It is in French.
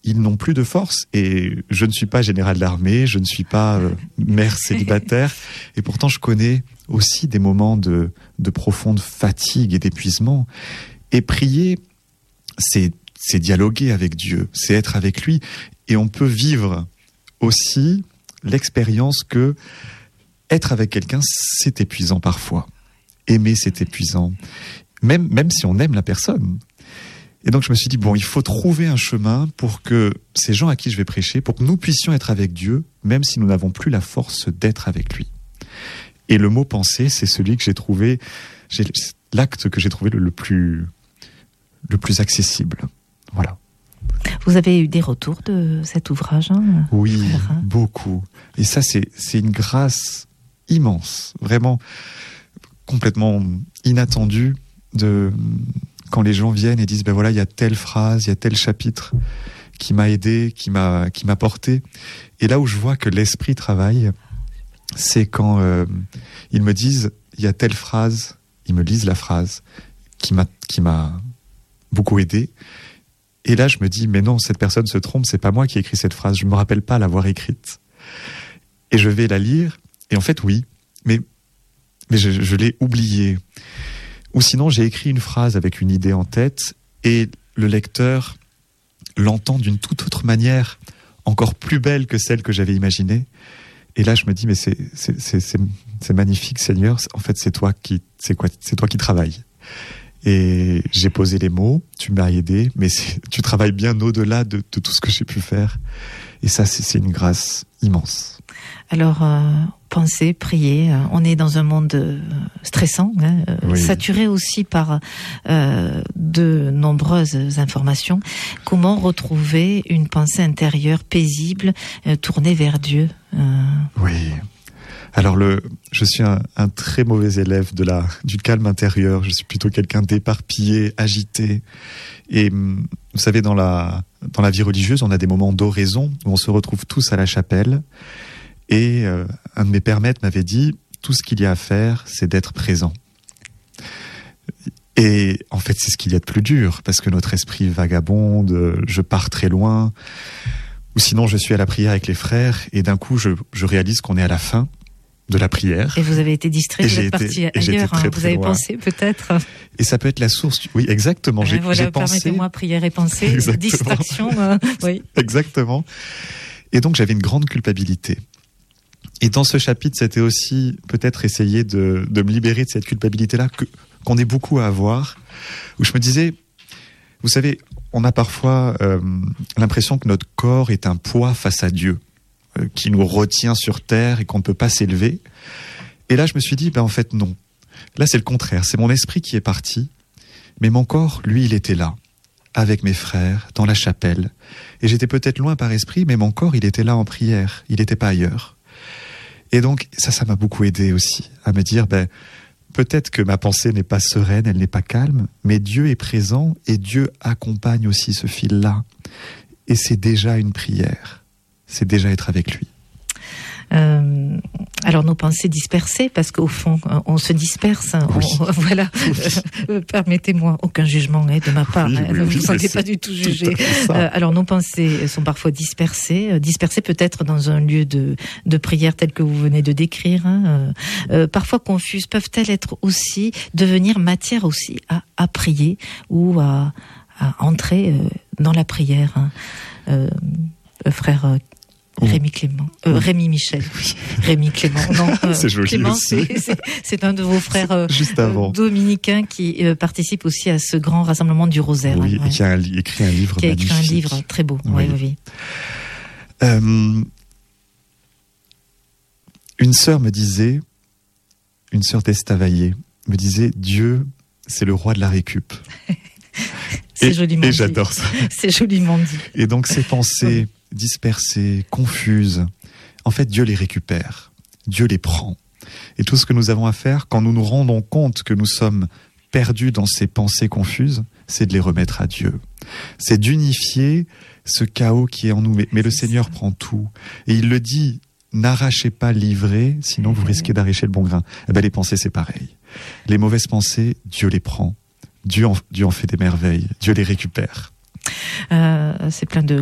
ils n'ont plus de force. Et je ne suis pas général d'armée, je ne suis pas mère célibataire. Et pourtant, je connais aussi des moments de profonde fatigue et d'épuisement. Et prier, c'est dialoguer avec Dieu, c'est être avec lui. Et on peut vivre aussi l'expérience que être avec quelqu'un, c'est épuisant parfois. Aimer, c'est épuisant. Même si on aime la personne. Et donc je me suis dit, bon, il faut trouver un chemin pour que ces gens à qui je vais prêcher, pour que nous puissions être avec Dieu, même si nous n'avons plus la force d'être avec lui. Et le mot penser, c'est celui que j'ai trouvé, l'acte que j'ai trouvé le plus accessible. Voilà. Vous avez eu des retours de cet ouvrage, hein, oui, frère, hein? Beaucoup. Et ça, c'est une grâce immense, vraiment complètement inattendue, quand les gens viennent et disent, ben voilà, il y a telle phrase, il y a tel chapitre qui m'a aidé, qui m'a porté. Et là où je vois que l'esprit travaille, c'est quand ils me disent, il y a telle phrase, ils me lisent la phrase qui m'a beaucoup aidé. Et là, je me dis, mais non, cette personne se trompe, c'est pas moi qui ai écrit cette phrase, je me rappelle pas l'avoir écrite. Et je vais la lire, et en fait, oui, mais je l'ai oubliée. Ou sinon, j'ai écrit une phrase avec une idée en tête, et le lecteur l'entend d'une toute autre manière, encore plus belle que celle que j'avais imaginée. Et là, je me dis, mais c'est magnifique, Seigneur, en fait, c'est toi qui travailles. Et j'ai posé les mots, tu m'as aidé, mais tu travailles bien au-delà de tout ce que j'ai pu faire. Et ça, c'est une grâce immense. Alors, penser, prier, on est dans un monde stressant, hein, oui. Saturé aussi par de nombreuses informations. Comment retrouver une pensée intérieure paisible, tournée vers Dieu Oui. Alors je suis un très mauvais élève du calme intérieur. Je suis plutôt quelqu'un d'éparpillé, agité. Et vous savez, dans la vie religieuse, on a des moments d'oraison où on se retrouve tous à la chapelle. Et un de mes pères maîtres m'avait dit, tout ce qu'il y a à faire, c'est d'être présent. Et en fait, c'est ce qu'il y a de plus dur, parce que notre esprit vagabonde, je pars très loin. Ou sinon, je suis à la prière avec les frères, et d'un coup, je réalise qu'on est à la fin de la prière. Et vous avez été distrait, vous êtes parti ailleurs, très, très vous avez loin. Pensé peut-être. Et ça peut être la source. Oui, exactement. J'ai pensé. Permettez-moi, prière et pensée, exactement. Distraction. Oui. Exactement. Et donc j'avais une grande culpabilité. Et dans ce chapitre, c'était aussi peut-être essayer de me libérer de cette culpabilité-là qu'on est beaucoup à avoir. Où je me disais, vous savez, on a parfois l'impression que notre corps est un poids face à Dieu, qui nous retient sur terre et qu'on ne peut pas s'élever. Et là, je me suis dit, en fait, non. Là, c'est le contraire. C'est mon esprit qui est parti, mais mon corps, lui, il était là, avec mes frères, dans la chapelle. Et j'étais peut-être loin par esprit, mais mon corps, il était là en prière. Il n'était pas ailleurs. Et donc, ça m'a beaucoup aidé aussi, à me dire, peut-être que ma pensée n'est pas sereine, elle n'est pas calme, mais Dieu est présent et Dieu accompagne aussi ce fil-là. Et c'est déjà une prière. C'est déjà être avec lui. Alors nos pensées dispersées, parce qu'au fond, on se disperse. Oui. Voilà. Oui. Permettez-moi, aucun jugement de ma part. Oui, ne vous sentez pas du tout jugé. Alors nos pensées sont parfois dispersées peut-être dans un lieu de prière tel que vous venez de décrire. Parfois confuses, peuvent-elles être aussi devenir matière aussi à prier ou à entrer dans la prière, frère. Rémi Clément, Rémi Michel, Rémi Clément. Non, c'est joli. Clément, c'est un de vos frères dominicains qui participe aussi à ce grand rassemblement du Rosaire. Oui, et qui a écrit un livre magnifique. Qui a écrit un livre très beau. Oui. Une sœur d'Estavayer me disait, Dieu, c'est le roi de la récup. C'est joliment dit. Et j'adore ça. C'est joliment dit. Et donc ces pensées dispersées, confuses, en fait Dieu les récupère, Dieu les prend. Et tout ce que nous avons à faire, quand nous nous rendons compte que nous sommes perdus dans ces pensées confuses, c'est de les remettre à Dieu. C'est d'unifier ce chaos qui est en nous. Mais le Seigneur prend tout. Et il le dit, n'arrachez pas l'ivraie, sinon vous risquez d'arracher le bon grain. Les pensées, c'est pareil. Les mauvaises pensées, Dieu les prend. Dieu en fait des merveilles. Dieu les récupère. C'est plein de